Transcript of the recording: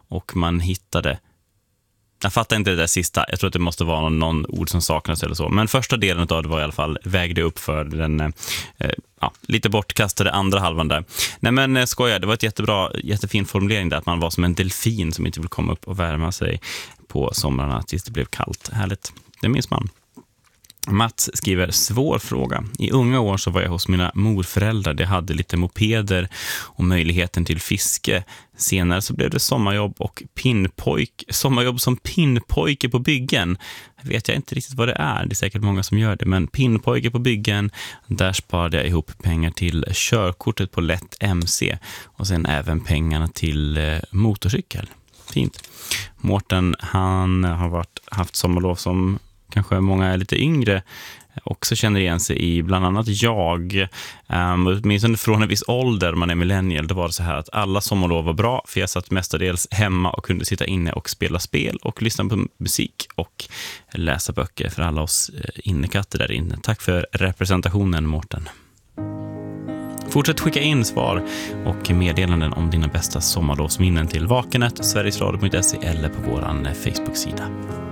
och man hittade... Jag fattar inte det där sista. Jag tror att det måste vara någon ord som saknas eller så. Men första delen av det var i alla fall vägde upp för den lite bortkastade andra halvan där. Nej men skojar, det var ett jättefin formulering där. Att man var som en delfin som inte vill komma upp och värma sig på somrarna tills det blev kallt. Härligt, det minns man. Mats skriver, svår fråga. I unga år så var jag hos mina morföräldrar. De hade lite mopeder och möjligheten till fiske. Senare så blev det sommarjobb som pinnpojke på byggen. Vet jag inte riktigt vad det är. Det är säkert många som gör det. Men pinnpojke på byggen, där sparade jag ihop pengar till körkortet på lätt MC. Och sen även pengarna till motorcykel. Fint. Mårten, han har haft sommarlov som kanske många är lite yngre också känner igen sig i, bland annat jag. Åtminstone från en viss ålder, man är millennial, då var det så här att alla sommarlov var bra, för jag satt mestadels hemma och kunde sitta inne och spela spel och lyssna på musik och läsa böcker för alla oss innekatter där inne. Tack för representationen, Mårten. Fortsätt skicka in svar och meddelanden om dina bästa sommarlovsminnen till vakenet, sverigesradio.se eller på våran Facebook-sida.